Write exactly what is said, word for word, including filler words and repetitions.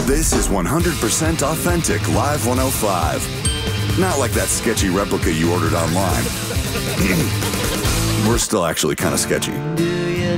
This is one hundred percent authentic Live one oh five. Not like that sketchy replica you ordered online. We're still actually kind of sketchy. Do you